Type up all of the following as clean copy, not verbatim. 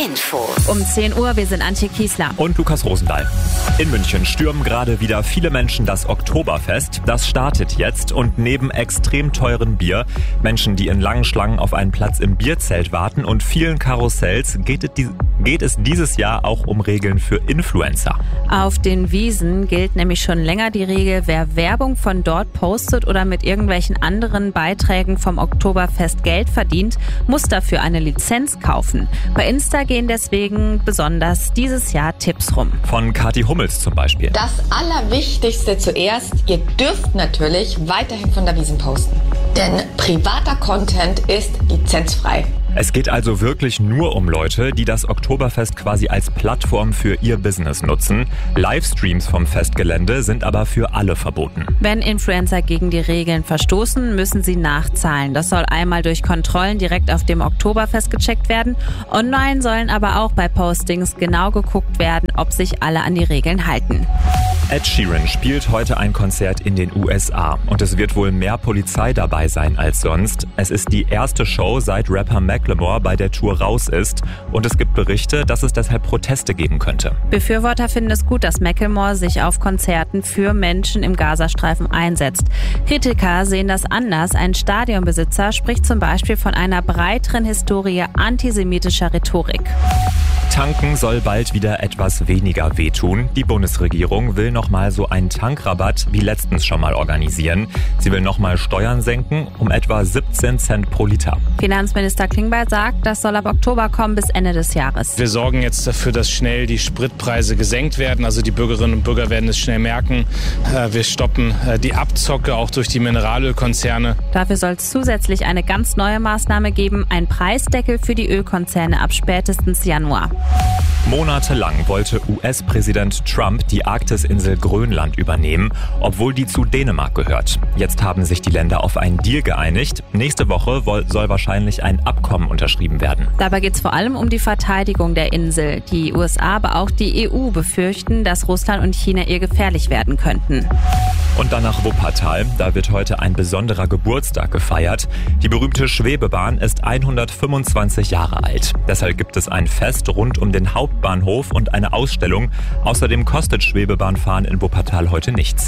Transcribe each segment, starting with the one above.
Info. Um 10 Uhr, wir sind Antje Kiesler. Und Lukas Rosendahl. In München stürmen gerade wieder viele Menschen das Oktoberfest. Das startet jetzt und neben extrem teurem Bier, Menschen, die in langen Schlangen auf einen Platz im Bierzelt warten und vielen Karussells, geht es dieses Jahr auch um Regeln für Influencer. Auf den Wiesen gilt nämlich schon länger die Regel, wer Werbung von dort postet oder mit irgendwelchen anderen Beiträgen vom Oktoberfest Geld verdient, muss dafür eine Lizenz kaufen. Bei Insta gehen deswegen besonders dieses Jahr Tipps rum. Von Kathi Hummels zum Beispiel. Das Allerwichtigste zuerst, ihr dürft natürlich weiterhin von der Wiesn posten. Denn privater Content ist lizenzfrei. Es geht also wirklich nur um Leute, die das Oktoberfest quasi als Plattform für ihr Business nutzen. Livestreams vom Festgelände sind aber für alle verboten. Wenn Influencer gegen die Regeln verstoßen, müssen sie nachzahlen. Das soll einmal durch Kontrollen direkt auf dem Oktoberfest gecheckt werden. Online sollen aber auch bei Postings genau geguckt werden, ob sich alle an die Regeln halten. Ed Sheeran spielt heute ein Konzert in den USA und es wird wohl mehr Polizei dabei sein als sonst. Es ist die erste Show, seit Rapper Macklemore bei der Tour raus ist und es gibt Berichte, dass es deshalb Proteste geben könnte. Befürworter finden es gut, dass Macklemore sich auf Konzerten für Menschen im Gazastreifen einsetzt. Kritiker sehen das anders. Ein Stadionbesitzer spricht zum Beispiel von einer breiteren Historie antisemitischer Rhetorik. Tanken soll bald wieder etwas weniger wehtun. Die Bundesregierung will nochmal so einen Tankrabatt wie letztens schon mal organisieren. Sie will nochmal Steuern senken um etwa 17 Cent pro Liter. Finanzminister Klingbeil sagt, das soll ab Oktober kommen bis Ende des Jahres. Wir sorgen jetzt dafür, dass schnell die Spritpreise gesenkt werden. Also die Bürgerinnen und Bürger werden es schnell merken. Wir stoppen die Abzocke auch durch die Mineralölkonzerne. Dafür soll es zusätzlich eine ganz neue Maßnahme geben, ein Preisdeckel für die Ölkonzerne ab spätestens Januar. Monatelang wollte US-Präsident Trump die Arktisinsel Grönland übernehmen, obwohl die zu Dänemark gehört. Jetzt haben sich die Länder auf einen Deal geeinigt. Nächste Woche soll wahrscheinlich ein Abkommen unterschrieben werden. Dabei geht es vor allem um die Verteidigung der Insel. Die USA, aber auch die EU befürchten, dass Russland und China ihr gefährlich werden könnten. Und dann nach Wuppertal. Da wird heute ein besonderer Geburtstag gefeiert. Die berühmte Schwebebahn ist 125 Jahre alt. Deshalb gibt es ein Fest rund um den Hauptbahnhof und eine Ausstellung. Außerdem kostet Schwebebahnfahren in Wuppertal heute nichts.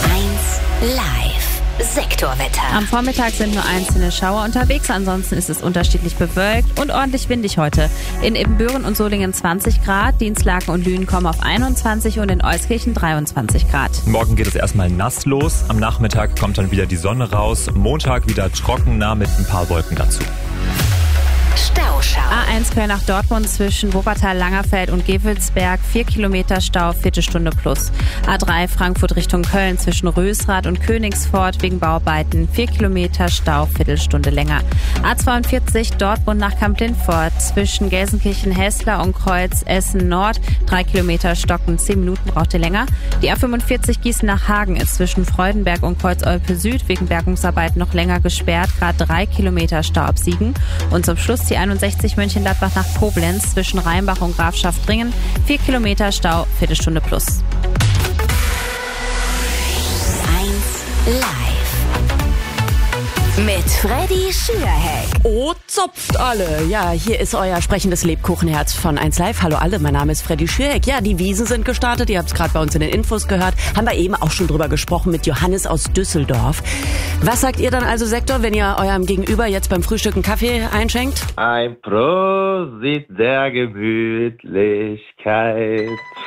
1 Live. Sektorwetter. Am Vormittag sind nur einzelne Schauer unterwegs, ansonsten ist es unterschiedlich bewölkt und ordentlich windig heute. In Ibbenbüren und Solingen 20 Grad, Dinslaken und Lünen kommen auf 21 und in Euskirchen 23 Grad. Morgen geht es erstmal nass los, am Nachmittag kommt dann wieder die Sonne raus, Montag wieder trockener mit ein paar Wolken dazu. Stauschau. A1 Köln nach Dortmund zwischen Wuppertal, Langerfeld und Gevelsberg, 4 Kilometer Stau, Viertelstunde plus. A3 Frankfurt Richtung Köln zwischen Rösrath und Königsfort wegen Bauarbeiten, 4 Kilometer Stau, Viertelstunde länger. A42 Dortmund nach Kamp-Lindfort zwischen Gelsenkirchen-Hessler und Kreuz Essen Nord, 3 Kilometer Stocken, 10 Minuten braucht ihr länger. Die A45 Gießen nach Hagen ist zwischen Freudenberg und Kreuz-Olpe Süd wegen Bergungsarbeiten noch länger gesperrt, gerade 3 Kilometer Stau ab Siegen. Und zum Schluss die 61 Mönchengladbach nach Koblenz zwischen Rheinbach und Grafschaft-Dringen. 4 Kilometer Stau, Viertelstunde plus. 1 Live. Mit Freddy Schürheck. Oh, zopft alle. Ja, hier ist euer sprechendes Lebkuchenherz von 1 Live. Hallo alle, mein Name ist Freddy Schürheck. Ja, die Wiesn sind gestartet. Ihr habt es gerade bei uns in den Infos gehört. Haben wir eben auch schon drüber gesprochen mit Johannes aus Düsseldorf. Was sagt ihr dann also, Sektor, wenn ihr eurem Gegenüber jetzt beim Frühstück einen Kaffee einschenkt? Ein Prosit der Gemütlichkeit.